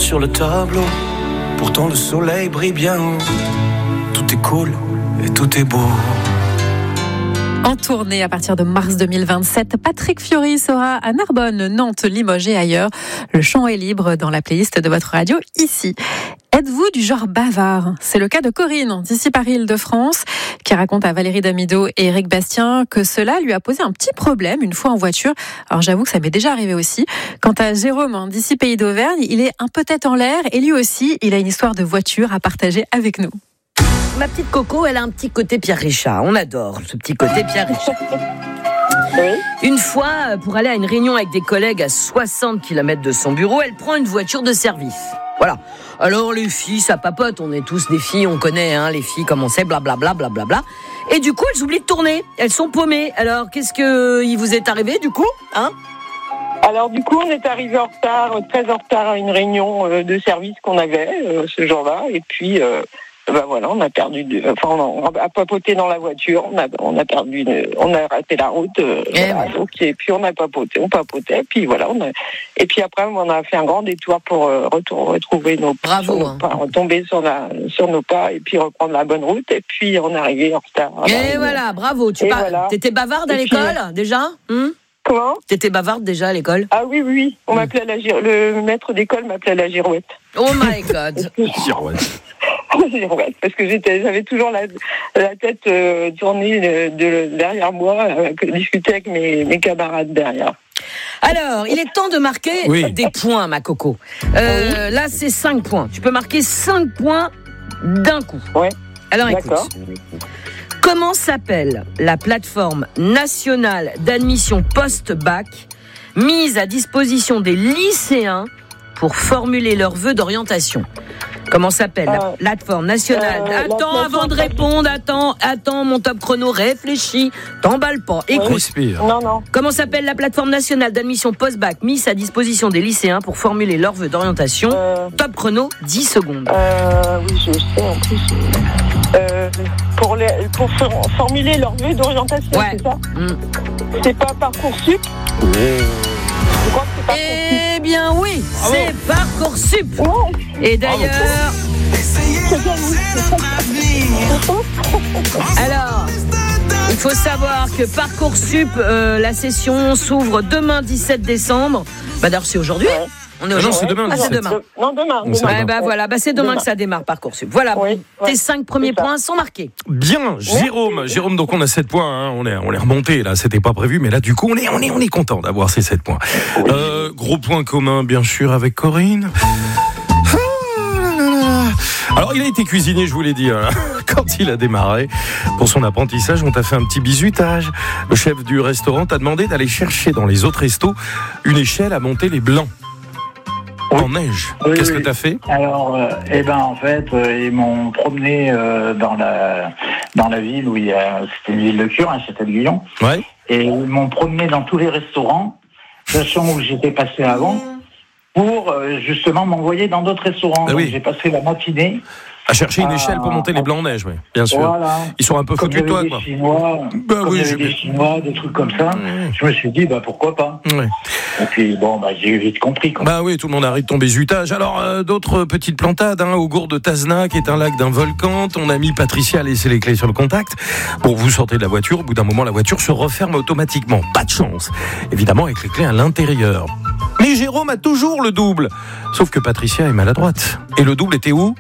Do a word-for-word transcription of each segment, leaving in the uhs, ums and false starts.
sur le tableau. Pourtant le soleil brille bien haut. Tout est cool et tout est beau. En tournée à partir de mars deux mille vingt-sept, Patrick Fiori sera à Narbonne, Nantes, Limoges et ailleurs. Le chant est libre dans la playlist de votre radio ici. Êtes-vous du genre bavard ? C'est le cas de Corinne, d'ici Paris-Île-de-France, qui raconte à Valérie Damido et Éric Bastien que cela lui a posé un petit problème une fois en voiture. Alors j'avoue que ça m'est déjà arrivé aussi. Quant à Jérôme, d'ici Pays d'Auvergne, il est un peu tête en l'air et lui aussi, il a une histoire de voiture à partager avec nous. Ma petite Coco, elle a un petit côté Pierre Richard. On adore ce petit côté Pierre Richard. Oui. Une fois, pour aller à une réunion avec des collègues à soixante kilomètres de son bureau, elle prend une voiture de service. Voilà. Alors les filles, ça papote. On est tous des filles, on connaît hein, les filles, comme on sait, blablabla, blablabla. Et du coup, elles oublient de tourner. Elles sont paumées. Alors, qu'est-ce que il vous est arrivé du coup, hein ? Alors du coup, on est arrivé en retard, très en retard à une réunion de service qu'on avait euh, ce jour-là. Et puis... Euh, Ben voilà, on a perdu, de, enfin on a papoté dans la voiture, on a, on a perdu, une, on a raté la route, euh, et, voilà, ouais. donc, et puis on a papoté, on papotait, et puis voilà, on a, et puis après on a fait un grand détour pour euh, retour, retrouver nos, Bravo, nos hein. pas, retomber sur la, sur nos pas, et puis reprendre la bonne route, et puis on est arrivé en retard. Et voilà, bravo. Tu par... voilà. T'étais bavarde à et l'école puis, déjà hum Comment ? T'étais bavarde déjà à l'école ? Ah oui, oui, oui. On hum. m'appelait la gir... le maître d'école m'appelait la girouette. Oh my God. Girouette. Ouais, parce que j'étais, j'avais toujours la, la tête euh, tournée de, de, derrière moi, euh, discuter avec mes, mes camarades derrière. Alors, il est temps de marquer oui. des points, ma Coco. Euh, oui. Là, c'est cinq points. Tu peux marquer cinq points d'un coup. Ouais. Alors, D'accord. écoute. Comment s'appelle la plateforme nationale d'admission post-bac mise à disposition des lycéens pour formuler leurs vœux d'orientation ? Comment s'appelle euh, la plateforme nationale euh, Attends, avant de répondre, attends, attends, mon top chrono, réfléchis, t'emballe pas, écoute. Respire. Non, non. Comment s'appelle la plateforme nationale d'admission post-bac mise à disposition des lycéens pour formuler leurs vœux d'orientation euh, Top chrono, dix secondes. Euh, oui, je sais en plus. Euh, pour, les, pour formuler leurs vœux d'orientation, ouais. c'est ça mmh. C'est pas Parcoursup mmh. Je crois que c'est Parcoursup. Eh bien oui, ah c'est bon. Parcoursup. Ouais. Et d'ailleurs... Alors, il faut savoir que Parcoursup, euh, la session s'ouvre demain dix-sept décembre. Bah d'ailleurs, c'est aujourd'hui. Ouais. On est aujourd'hui. Non, c'est demain. Ah, c'est demain. De... Non, demain. demain. Ouais, bah voilà, bah c'est demain, demain que ça démarre Parcoursup. Voilà, oui, tes ouais, cinq premiers points sont marqués. Bien, Jérôme. Jérôme, donc on a sept points. Hein. On est, on est remonté là. C'était pas prévu, mais là du coup, on est, on est, on est content d'avoir ces sept points. Oui. Euh, gros point commun, bien sûr, avec Corinne. Alors, il a été cuisinier, je vous l'ai dit, hein, quand il a démarré. Pour son apprentissage, on t'a fait un petit bisutage. Le chef du restaurant t'a demandé d'aller chercher dans les autres restos une échelle à monter les blancs. Oui. En neige. Oui, Qu'est-ce oui. que t'as fait ? Alors, euh, eh ben, en fait, euh, ils m'ont promené euh, dans la dans la ville où il y a, c'était une ville de Cure, hein, Châtel-Guyon. Ouais. Et ils m'ont promené dans tous les restaurants, sachant où j'étais passé avant, pour euh, justement m'envoyer dans d'autres restaurants. Ah, Donc, oui. j'ai passé la matinée à chercher une échelle pour monter les blancs en neige, oui, bien sûr. Voilà. Ils sont un peu foutus de toi, quoi. Chinois, bah comme oui, je... des Chinois, des trucs comme ça. Mmh. Je me suis dit, bah pourquoi pas. Ouais. Et puis bon, bah j'ai vite compris, quoi. Bah oui, tout le monde arrive de ton bisutage. Alors euh, d'autres petites plantades, hein, au gour de Tazna, qui est un lac d'un volcan. Ton ami Patricia a laissé les clés sur le contact. Bon, vous sortez de la voiture. Au bout d'un moment, la voiture se referme automatiquement. Pas de chance. Évidemment, avec les clés à l'intérieur. Mais Jérôme a toujours le double. Sauf que Patricia est maladroite. Et le double était où ?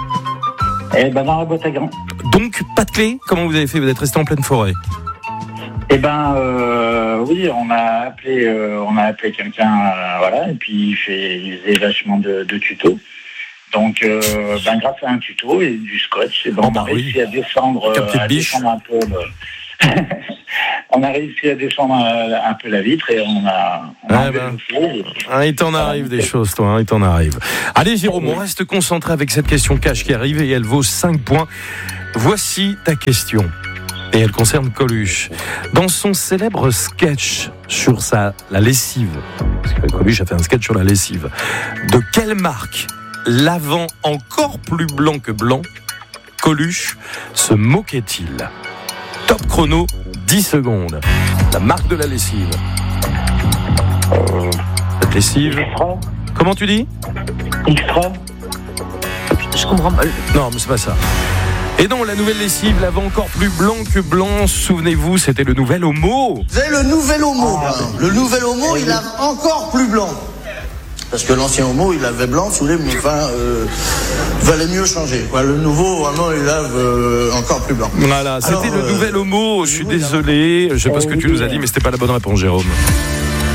Eh ben dans la boîte à gants. Donc pas de clé. Comment vous avez fait ? Vous êtes resté en pleine forêt. Eh ben euh, oui, on a appelé, euh, on a appelé quelqu'un, euh, voilà, et puis il fait, il faisait vachement de, de tutos. Donc euh, ben grâce à un tuto et du scotch, et ben, oh, on a oui. réussi à descendre, euh, à descendre un peu. Le... on a réussi à descendre un, un peu la vitre et on a. On ah a ben. et... ah, il t'en arrive des choses, toi. Hein, il t'en arrive. Allez, Jérôme, on reste concentré avec cette question cash qui arrive et elle vaut cinq points. Voici ta question. Et elle concerne Coluche. Dans son célèbre sketch sur sa, la lessive, parce que Coluche a fait un sketch sur la lessive, de quelle marque, l'avant encore plus blanc que blanc, Coluche se moquait-il ? Top chrono, dix secondes. La marque de la lessive. Cette lessive. Comment tu dis ? Extra. Je comprends pas. Non, mais c'est pas ça. Et non, la nouvelle lessive lave encore plus blanc que blanc. Souvenez-vous, c'était le nouvel Omo. C'est le nouvel Omo. Ah, hein. Le nouvel Omo, il lave encore plus blanc. Parce que l'ancien Omo, il avait blanc sous les... Enfin, euh, valait mieux changer. Quoi. Le nouveau, vraiment, il lave euh, encore plus blanc. Voilà, c'était Alors, le euh, nouvel Omo. Je suis désolé. Je sais pas ce que tu nous as dit, mais c'était pas la bonne réponse, Jérôme.